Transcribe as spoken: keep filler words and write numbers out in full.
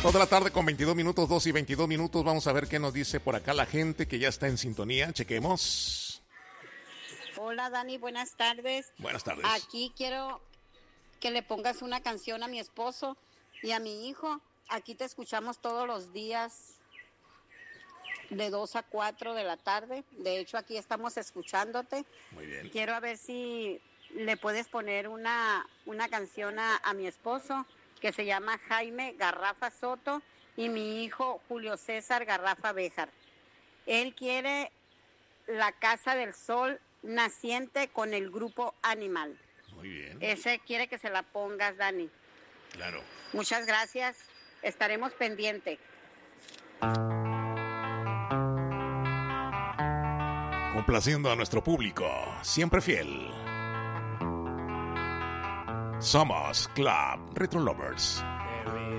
dos de la tarde con veintidós minutos, dos y veintidós minutos. Vamos a ver qué nos dice por acá la gente que ya está en sintonía. Chequemos. Hola Dani, buenas tardes. Buenas tardes. Aquí quiero que le pongas una canción a mi esposo y a mi hijo. Aquí te escuchamos todos los días de dos a cuatro de la tarde. De hecho, aquí estamos escuchándote. Muy bien. Quiero a ver si le puedes poner una, una canción a, a mi esposo que se llama Jaime Garrafa Soto y mi hijo Julio César Garrafa Béjar. Él quiere La Casa del Sol Naciente con el grupo Animal. Muy bien. Ese quiere que se la pongas, Dani. Claro. Muchas gracias. Estaremos pendientes. Complaciendo a nuestro público, siempre fiel. Somos Club Retro Lovers.